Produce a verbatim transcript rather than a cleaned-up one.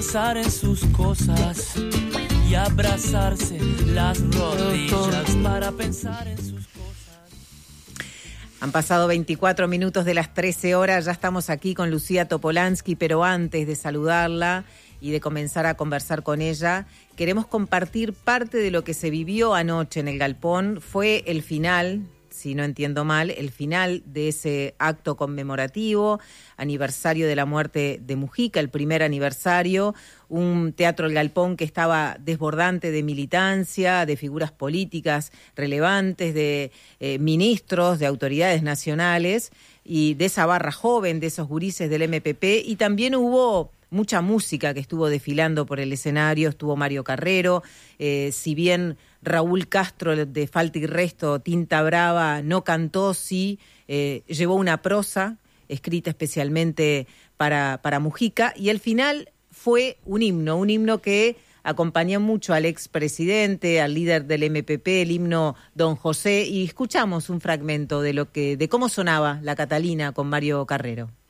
pensar en sus cosas y abrazarse las rodillas para pensar en sus cosas. Han pasado veinticuatro minutos de las trece horas, ya estamos aquí con Lucía Topolansky, pero antes de saludarla y de comenzar a conversar con ella, queremos compartir parte de lo que se vivió anoche en el Galpón. Fue el final, si no entiendo mal, el final de ese acto conmemorativo, aniversario de la muerte de Mujica, el primer aniversario, un Teatro El Galpón que estaba desbordante de militancia, de figuras políticas relevantes, de eh, ministros, de autoridades nacionales y de esa barra joven, de esos gurises del M P P, y también hubo mucha música que estuvo desfilando por el escenario. Estuvo Mario Carrero, eh, si bien Raúl Castro de Falta y Resto, Tinta Brava, no cantó, sí eh, llevó una prosa escrita especialmente para, para Mujica, y el final fue un himno, un himno que acompañó mucho al expresidente, al líder del M P P, el himno Don José, y escuchamos un fragmento de lo que, de cómo sonaba la Catalina con Mario Carrero.